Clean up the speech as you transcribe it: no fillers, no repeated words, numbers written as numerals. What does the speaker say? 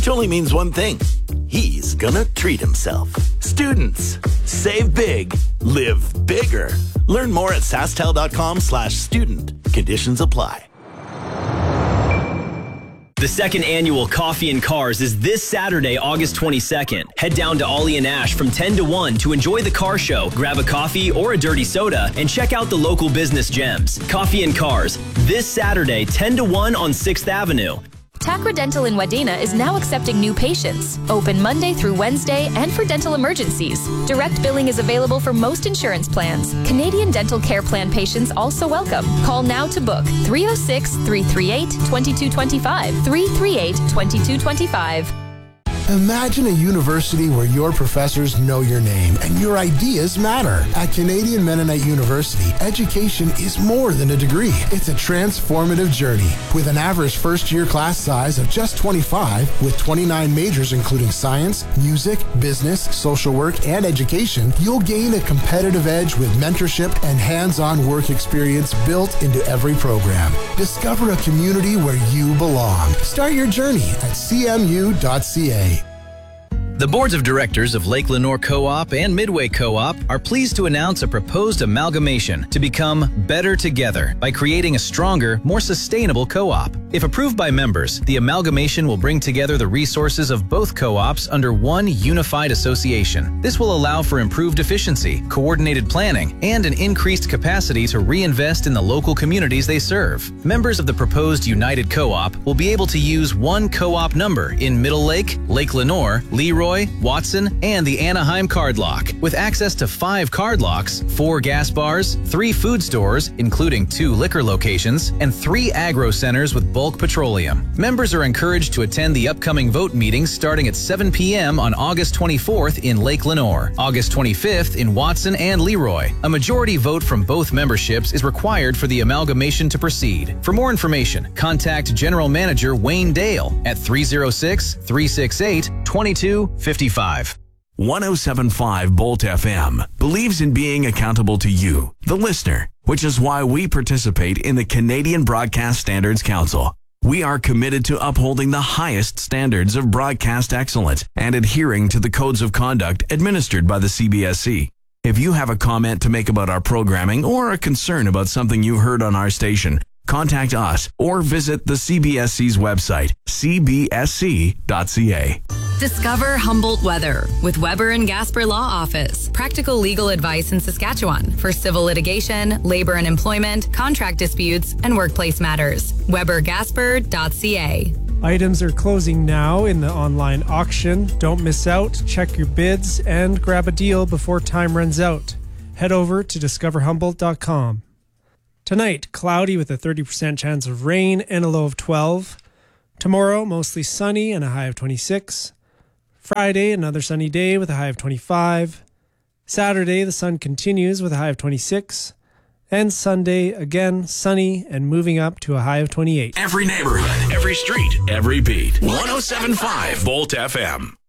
which only means one thing. He's gonna treat himself. Students, save big, live bigger. Learn more at sasktel.com/student. Conditions apply. The second annual Coffee and Cars is this Saturday, August 22nd. Head down to Ollie and Ash from 10 to 1 to enjoy the car show, grab a coffee or a dirty soda, and check out the local business gems. Coffee and Cars, this Saturday, 10 to 1 on 6th Avenue. Tacra Dental in Wadena is now accepting new patients. Open Monday through Wednesday and for dental emergencies. Direct billing is available for most insurance plans. Canadian Dental Care Plan patients also welcome. Call now to book 306-338-2225. 338-2225. Imagine a university where your professors know your name and your ideas matter. At Canadian Mennonite University, education is more than a degree. It's a transformative journey. With an average first-year class size of just 25, with 29 majors including science, music, business, social work, and education, you'll gain a competitive edge with mentorship and hands-on work experience built into every program. Discover a community where you belong. Start your journey at cmu.ca. The boards of directors of Lake Lenore Co-op and Midway Co-op are pleased to announce a proposed amalgamation to become Better Together by creating a stronger, more sustainable co-op. If approved by members, the amalgamation will bring together the resources of both co-ops under one unified association. This will allow for improved efficiency, coordinated planning, and an increased capacity to reinvest in the local communities they serve. Members of the proposed United Co-op will be able to use one co-op number in Middle Lake, Lake Lenore, Leroy, Watson, and the Anaheim Card Lock, with access to 5 card locks, 4 gas bars, 3 food stores, including 2 liquor locations, and 3 agro centers with bulk petroleum. Members are encouraged to attend the upcoming vote meetings starting at 7 p.m. on August 24th in Lake Lenore, August 25th in Watson and Leroy. A majority vote from both memberships is required for the amalgamation to proceed. For more information, contact General Manager Wayne Dale at 306-368-2255. 107.5 Bolt FM believes in being accountable to you, the listener, which is why we participate in the Canadian Broadcast Standards Council. We are committed to upholding the highest standards of broadcast excellence and adhering to the codes of conduct administered by the CBSC. If you have a comment to make about our programming or a concern about something you heard on our station, contact us or visit the CBSC's website, cbsc.ca. Discover Humboldt Weather with Weber and Gasper Law Office. Practical legal advice in Saskatchewan for civil litigation, labor and employment, contract disputes, and workplace matters. WeberGasper.ca. Items are closing now in the online auction. Don't miss out. Check your bids and grab a deal before time runs out. Head over to discoverhumboldt.com. Tonight, cloudy with a 30% chance of rain and a low of 12. Tomorrow, mostly sunny and a high of 26. Friday, another sunny day with a high of 25. Saturday, the sun continues with a high of 26. And Sunday, again, sunny and moving up to a high of 28. Every neighborhood, every street, every beat. 107.5 Bolt FM.